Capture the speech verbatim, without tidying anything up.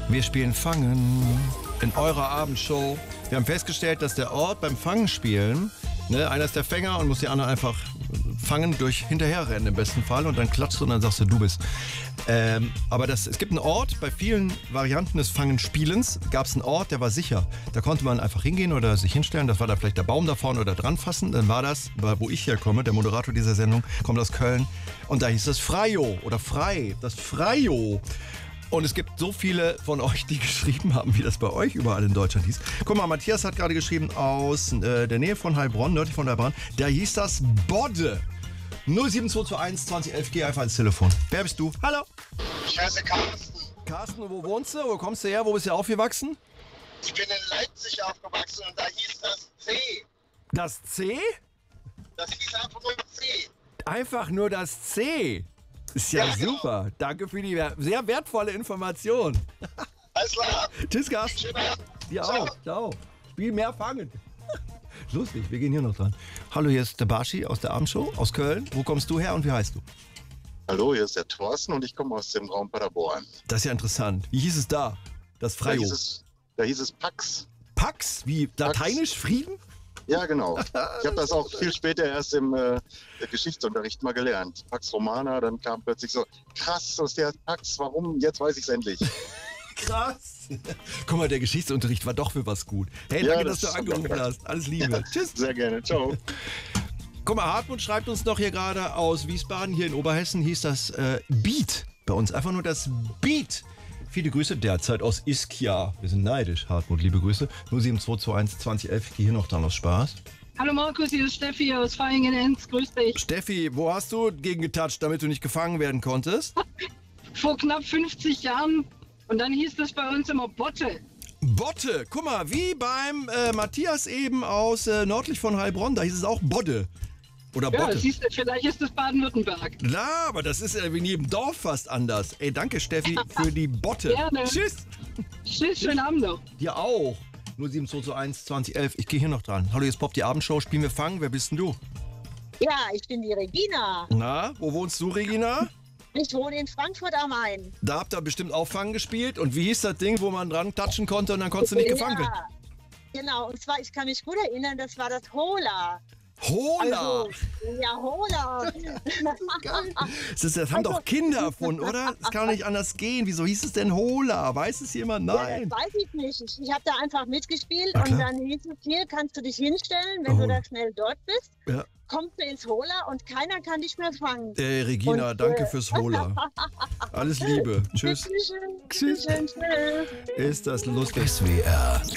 Wir spielen Fangen in eurer Abendshow. Wir haben festgestellt, dass der Ort beim Fangen spielen, ne, einer ist der Fänger und muss die anderen einfach fangen durch hinterherrennen im besten Fall und dann klatschst du und dann sagst du, du bist. Ähm, aber das, es gibt einen Ort, bei vielen Varianten des Fangenspielens gab es einen Ort, der war sicher. Da konnte man einfach hingehen oder sich hinstellen, das war da vielleicht der Baum da vorne oder dran fassen. Dann war das, wo ich herkomme, der Moderator dieser Sendung, kommt aus Köln und da hieß das Freio oder Frei, das Freio. Und es gibt so viele von euch, die geschrieben haben, wie das bei euch überall in Deutschland hieß. Guck mal, Matthias hat gerade geschrieben aus äh, der Nähe von Heilbronn, nördlich von Heilbronn, da hieß das Bodde. null sieben zwei zwei eins zwanzig elf, geh einfach ins Telefon. Wer bist du? Hallo. Ich heiße Carsten. Carsten, wo wohnst du? Wo kommst du her? Wo bist du aufgewachsen? Ich bin in Leipzig aufgewachsen und da hieß das C. Das C? Das hieß einfach nur C. Einfach nur das C. Ist ja, Ja, genau. super. Danke für die sehr wertvolle Information. Alles klar. Tschüss, Carsten. Schönen Abend. Dir Ciao. auch. Ciao. Spiel mehr Fangen. Lustig, wir gehen hier noch dran. Hallo, hier ist der Barschi aus der Abendshow aus Köln. Wo kommst du her und wie heißt du? Hallo, hier ist der Thorsten und ich komme aus dem Raum Paderborn. Das ist ja interessant. Wie hieß es da? Das Da Freio. hieß es, da hieß es Pax. Pax? Wie lateinisch Frieden? Ja, genau. Ich habe das auch viel später erst im äh, Geschichtsunterricht mal gelernt. Pax Romana, dann kam plötzlich so, krass, was der Pax, warum? Jetzt weiß ich es endlich. Krass. Guck mal, der Geschichtsunterricht war doch für was gut. Hey, Ja, danke, das dass du hab ich auch angerufen gedacht. hast. Alles Liebe. Tschüss. Sehr gerne, ciao. Guck mal, Hartmut schreibt uns noch hier gerade aus Wiesbaden. Hier in Oberhessen hieß das äh, Beat bei uns. Einfach nur das Beat. Viele Grüße derzeit aus Ischia. Wir sind neidisch, Hartmut. Liebe Grüße. null sieben zwei zwei eins zwanzig elf. Ich gehe hier noch dran aus Spaß. Hallo Markus, hier ist Steffi aus Vaihingen-Enz. Grüß dich. Steffi, wo hast du gegen getatscht, damit du nicht gefangen werden konntest? Vor knapp fünfzig Jahren. Und dann hieß das bei uns immer Botte. Botte. Guck mal, wie beim äh, Matthias eben aus äh, nördlich von Heilbronn. Da hieß es auch Bodde. Oder Ja, Botte. siehst du, vielleicht ist das Baden-Württemberg. Na, aber das ist ja wie in jedem Dorf fast anders. Ey, danke Steffi für die Botte. Gerne. Tschüss. Tschüss, schönen Abend noch. Dir auch. null sieben zwei zwei eins zwanzig elf. Ich gehe hier noch dran. Hallo, jetzt poppt die Abendshow. Spielen wir Fangen. Wer bist denn du? Ja, ich bin die Regina. Na, wo wohnst du, Regina? Ich wohne in Frankfurt am Main. Da habt ihr bestimmt auch Fangen gespielt. Und wie hieß das Ding, wo man dran klatschen konnte und dann konntest du nicht gefangen werden? Ja, genau. Und zwar, ich kann mich gut erinnern, das war das Hola. Hola! Also, ja, Hola. Das, ist, das haben doch Kinder erfunden, oder? Das kann doch nicht anders gehen. Wieso hieß es denn Hola? Weiß es jemand? Nein. Ja, das weiß ich nicht. Ich, ich habe da einfach mitgespielt Na und klar. dann hieß es, hier kannst du dich hinstellen, wenn Oh. du da schnell dort bist. Ja. Kommst du ins Hola und keiner kann dich mehr fangen. Äh, Regina, Und, danke äh, fürs Hola. Alles Liebe. Tschüss. Bitteschön, Tschüss. bitteschön, tschüss. Ist das lustig. S W R